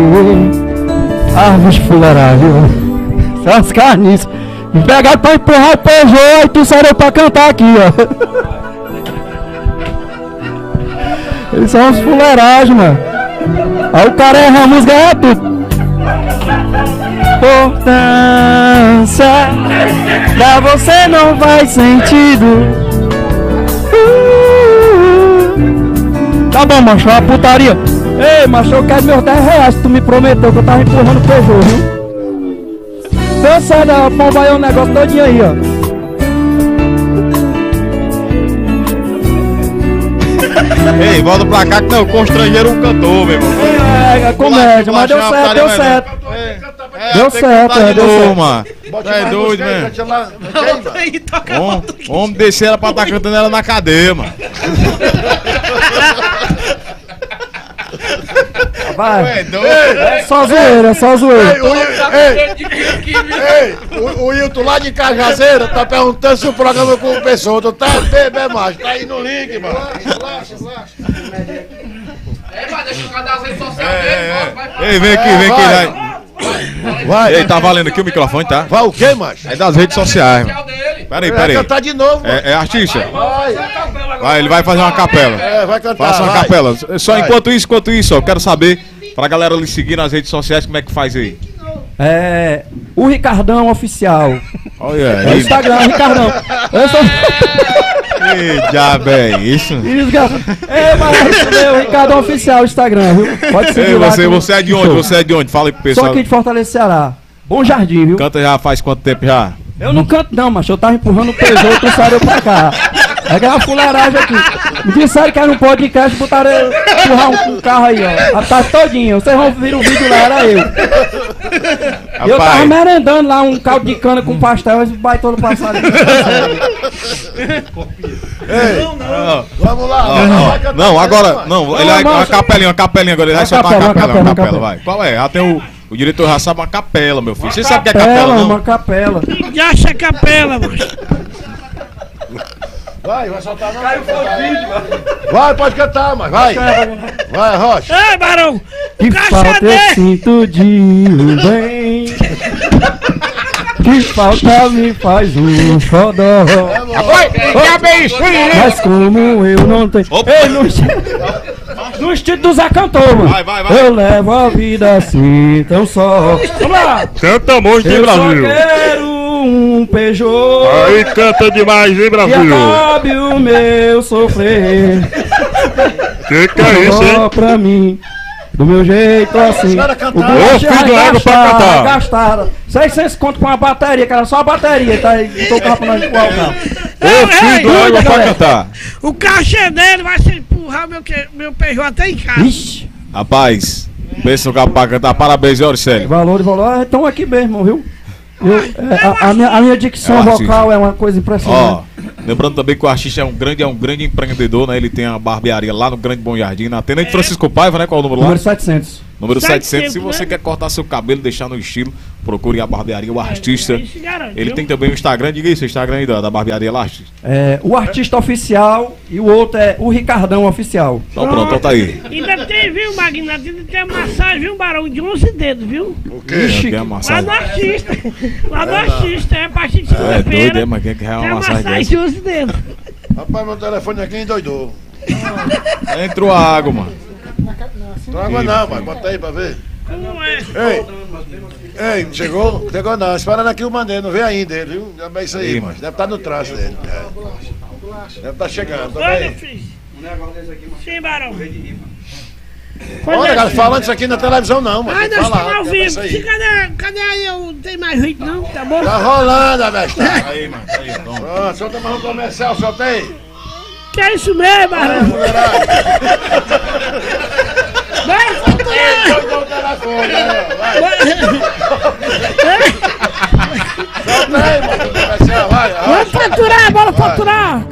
Árvores fuleirários, essas carniças. Me pegaram pra empurrar o Peugeot e tu saiu pra cantar aqui, ó. Eles são uns fuleiragens, mano. Aí o cara erra a música, é tudo. Importância pra você não faz sentido. Tá bom, macho, é uma putaria. Ei, macho, eu quero meus 10 reais. Tu me prometeu que eu tava empurrando o Peugeot, viu? Deu certo, ó, pô, vai o negócio todinho aí, ó. Ei, volta pra cá que não, constrangeram um cantor, meu irmão. É comédia, mas deu certo, deu certo. Deu certo, deu certo. Mano. É doido, né? Homem descer ela pra estar cantando ela na cadeia, mano. Vai. É doido. É só zoeira, é só zoeira. O Wilton lá de Cajazeira tá perguntando se o programa com o pessoal tá bebê macho. Tá aí no link, mano. Relaxa. Mas deixa eu cadar as redes sociais dele, Ei, vem aqui. Vai. Ei, tá valendo aqui o microfone, tá? Vai o quê, macho? É das redes sociais, mano. Peraí. Vai cantar de novo, mano. É artista? Vai. Vai, ele vai fazer uma capela. Vai cantar. Faça uma vai. capela. Só enquanto isso, ó, eu quero saber, pra galera lhe seguir nas redes sociais, como é que faz aí? É. O Ricardão Oficial. Olha É o aí. Instagram, Ricardão. Eu sou. Ei, diabo, é isso? Isso, cara. É, mas é isso mesmo, Ricardão Oficial, Instagram, viu? Pode seguir Ei, lá. você é de onde? Você é de onde? Fala aí pro Sou pessoal. aqui de Fortaleza, Ceará. Bom Jardim, viu? Canta já faz quanto tempo já? Eu não canto não, macho. Eu tava empurrando o Peugeot, tu saiu pra cá. É aquela fuleiragem aqui. Me disseram que era um podcast, botaram eu empurrar um carro aí, ó. A tarde todinha. Vocês vão ver o vídeo lá, era eu. E eu tava merendando lá um caldo de cana com pastel, esse baitolo passado. Vamos lá. vai cantar Não, mesmo, agora. vai. Não, ele vai. Uma capelinha agora. Ele vai soltar uma capela, vai. Qual é? Já tem o diretor já sabe uma capela, meu filho. Você sabe o que é capela, não? Uma capela. Que acha capela, mano. Vai soltar não. Caiu o vídeo, vai, pode cantar, mas vai. Vai, Rocha. Ei, Barão! Que O caixa falta eu dele! sinto de um bem. Que falta me faz um xodó. Mas como eu não tenho. Ei, no estilo do Zé Cantor, mano. Vai. Eu levo a vida assim, tão só. Vamos lá! Canta muito, hein, Eu só Brasil? quero um Peugeot. Aí canta demais, hein, E Brasil? acabe o meu sofrer. Que é isso, hein? Só pra mim. Do meu jeito assim. Ô, filho do égua pra cantar. Gastaram 600 conto com a bateria, que era só a bateria. Tá aí, tocava pra nós empurrar o carro. Ô, filho do égua pra cantar. O caixa dele vai se empurrar meu Peugeot até em casa. Ixi, Rapaz, pensa no cabo pra cantar. Parabéns, Auricélio. valor de valor. Estão aqui mesmo, viu? A minha dicção É um vocal é uma coisa impressionante. Ó, lembrando também que o artista é um grande empreendedor, né? Ele tem a barbearia lá no Grande Bom Jardim, na Tenente Francisco Paiva, né? Qual é o número lá? Número 700. Número 700. Se 700, você né? quer cortar seu cabelo, deixar no estilo, procure a barbearia, o artista. Isso garante, Ele viu? tem também o Instagram, diga isso, o Instagram aí da barbearia lá, artista. É, o artista oficial e o outro é o Ricardão Oficial. Então pronto, então tá aí. Ainda tem, viu, Magnata? Ainda tem a massagem, viu, Barão? De 11 dedos, viu? Ixi, Quem é a Lá massagem? no artista. Lá no artista, é a partir de É doido, segunda-feira. é, mas quem é que é Tem uma a massagem massagem dessa? de 11 dedos. Rapaz, meu telefone aqui endoidou. Entrou a água, mano. Não água não, vai. Bota aí pra ver. Como é? Ei, chegou? Chegou não. Esperando aqui o Maneiro, não vê ainda ele, viu? É isso aí, Ih, mano. Deve estar no traço dele. Deve estar chegando, tá Olha, bem? filho. Sim, Barão. Olha, cara, falando isso aqui na televisão não, mano. Ai, Tem que nós falar, estamos ao tem que vivo. falar isso aí. Cadê aí? Eu não tenho mais ritmo, não, tá bom? Tá rolando, abestado. Aí, mano, aí, toma. Pronto, solta mais um comercial, solta aí. Que é isso mesmo, Barão? Vai, faturar! Solta o telefone, vai. Solta aí, mano, o comercial, vai. Vamos faturar, bora faturar!